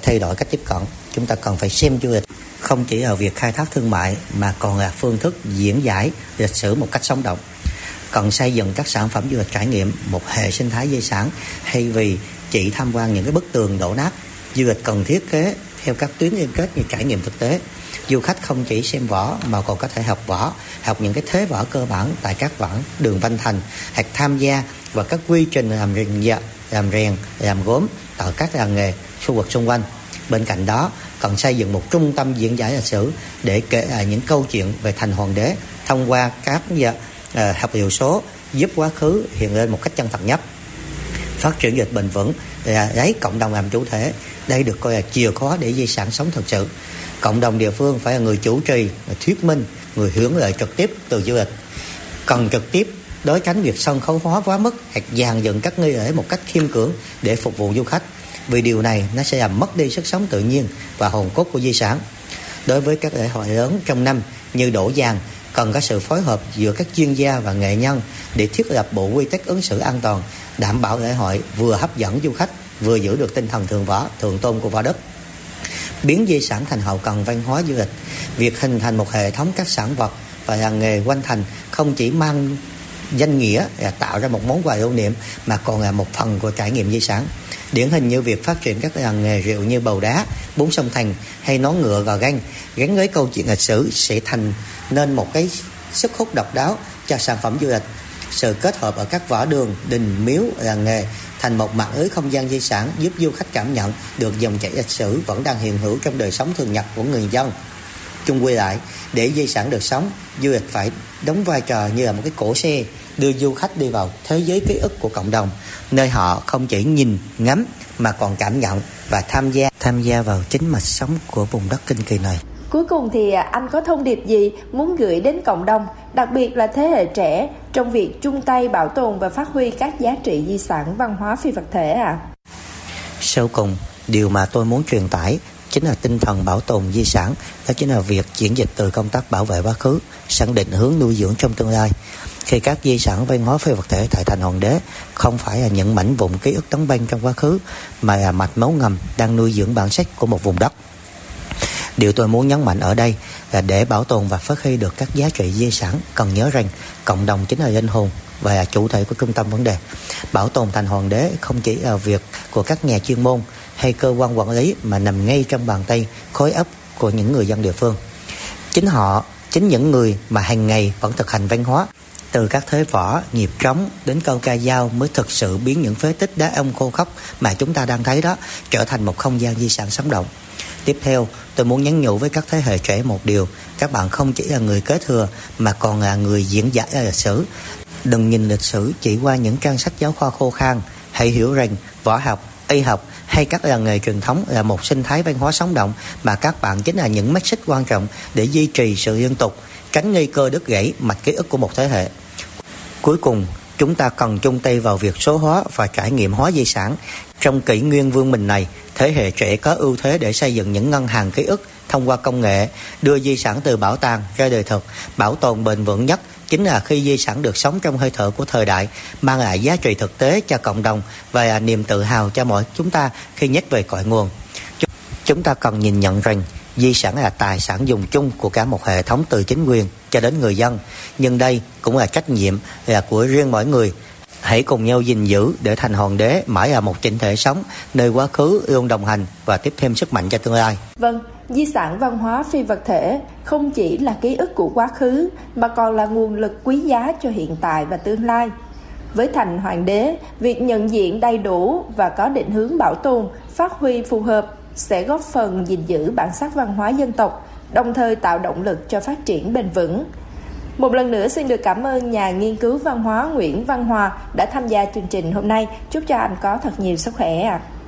thay đổi cách tiếp cận. Chúng ta cần phải xem du lịch không chỉ ở việc khai thác thương mại mà còn là phương thức diễn giải lịch sử một cách sống động. Cần xây dựng các sản phẩm du lịch trải nghiệm, một hệ sinh thái di sản thay vì chỉ tham quan những cái bức tường đổ nát. Du lịch cần thiết kế theo các tuyến liên kết như trải nghiệm thực tế. Du khách không chỉ xem võ mà còn có thể học võ, học những cái thế võ cơ bản tại các vãng đường Văn Thành, hoặc tham gia vào các quy trình làm rèn, làm gốm tại các làng nghề khu vực xung quanh. Bên cạnh đó, cần xây dựng một trung tâm diễn giải lịch sử để kể lại những câu chuyện về thành hoàng đế thông qua các học liệu số, giúp quá khứ hiện lên một cách chân thật nhất. Phát triển du lịch bền vững là lấy cộng đồng làm chủ thể. Đây được coi là chìa khóa để di sản sống thực sự. Cộng đồng địa phương phải là người chủ trì, người thuyết minh, người hưởng lợi trực tiếp từ du lịch. Cần trực tiếp đối tránh việc sân khấu hóa quá mức hoặc dàn dựng các nghi lễ một cách khiêm cưỡng để phục vụ du khách, vì điều này nó sẽ làm mất đi sức sống tự nhiên và hồn cốt của di sản. Đối với các lễ hội lớn trong năm như đổ giàng, cần có sự phối hợp giữa các chuyên gia và nghệ nhân để thiết lập bộ quy tắc ứng xử an toàn, đảm bảo lễ hội vừa hấp dẫn du khách vừa giữ được tinh thần thượng võ, thượng tôn của võ đức. Biến di sản thành hậu cần văn hóa du lịch. Việc hình thành một hệ thống các sản vật và làng nghề quanh thành không chỉ mang danh nghĩa là tạo ra một món quà lưu niệm mà còn là một phần của trải nghiệm di sản. Điển hình như việc phát triển các làng nghề rượu như bầu đá, bún sông Thành hay nón ngựa gò ganh gắn với câu chuyện lịch sử sẽ thành nên một cái sức hút độc đáo cho sản phẩm du lịch. Sự kết hợp ở các võ đường, đình, miếu, làng nghề thành một mạng lưới không gian di sản giúp du khách cảm nhận được dòng chảy lịch sử vẫn đang hiện hữu trong đời sống thường nhật của người dân. Chung quy lại, để di sản được sống, du lịch phải đóng vai trò như là một cái cỗ xe đưa du khách đi vào thế giới ký ức của cộng đồng, nơi họ không chỉ nhìn, ngắm mà còn cảm nhận và tham gia vào chính mạch sống của vùng đất kinh kỳ này. Cuối cùng thì anh có thông điệp gì muốn gửi đến cộng đồng, đặc biệt là thế hệ trẻ, trong việc chung tay bảo tồn và phát huy các giá trị di sản văn hóa phi vật thể ạ? Sau cùng, điều mà tôi muốn truyền tải chính là tinh thần bảo tồn di sản, đó chính là việc chuyển dịch từ công tác bảo vệ quá khứ sang định hướng nuôi dưỡng trong tương lai. Khi các di sản văn hóa phi vật thể tại thành hoàng đế không phải là những mảnh vụn ký ức đóng băng trong quá khứ, mà là mạch máu ngầm đang nuôi dưỡng bản sắc của một vùng đất. Điều tôi muốn nhấn mạnh ở đây là để bảo tồn và phát huy được các giá trị di sản, cần nhớ rằng cộng đồng chính là linh hồn và là chủ thể của trung tâm vấn đề. Bảo tồn thành hoàng đế không chỉ là việc của các nhà chuyên môn hay cơ quan quản lý mà nằm ngay trong bàn tay, khối óc của những người dân địa phương. Chính những người mà hàng ngày vẫn thực hành văn hóa, từ các thế võ, nhịp trống đến câu ca dao mới thực sự biến những phế tích đá ông khô khốc mà chúng ta đang thấy đó trở thành một không gian di sản sống động. Tiếp theo, tôi muốn nhắn nhủ với các thế hệ trẻ một điều: các bạn không chỉ là người kế thừa mà còn là người diễn giải lịch sử. Đừng nhìn lịch sử chỉ qua những trang sách giáo khoa khô khan. Hãy hiểu rằng võ học, y học hay các làng nghề truyền thống là một sinh thái văn hóa sống động mà các bạn chính là những mắt xích quan trọng để duy trì sự liên tục, tránh nguy cơ đứt gãy mạch ký ức của một thế hệ. Cuối cùng, chúng ta cần chung tay vào việc số hóa và trải nghiệm hóa di sản. Trong kỷ nguyên vương mình này, thế hệ trẻ có ưu thế để xây dựng những ngân hàng ký ức thông qua công nghệ, đưa di sản từ bảo tàng ra đời thực. Bảo tồn bền vững nhất chính là khi di sản được sống trong hơi thở của thời đại, mang lại giá trị thực tế cho cộng đồng và là niềm tự hào cho mỗi chúng ta khi nhắc về cội nguồn. Chúng ta cần nhìn nhận rằng di sản là tài sản dùng chung của cả một hệ thống từ chính quyền cho đến người dân, nhưng đây cũng là trách nhiệm là của riêng mỗi người. Hãy cùng nhau gìn giữ để thành hoàng đế mãi là một chỉnh thể sống, nơi quá khứ luôn đồng hành và tiếp thêm sức mạnh cho tương lai. Vâng, di sản văn hóa phi vật thể không chỉ là ký ức của quá khứ mà còn là nguồn lực quý giá cho hiện tại và tương lai. Với thành hoàng đế, việc nhận diện đầy đủ và có định hướng bảo tồn, phát huy phù hợp sẽ góp phần gìn giữ bản sắc văn hóa dân tộc, đồng thời tạo động lực cho phát triển bền vững. Một lần nữa xin được cảm ơn nhà nghiên cứu văn hóa Nguyễn Văn Hòa đã tham gia chương trình hôm nay. Chúc cho anh có thật nhiều sức khỏe ạ.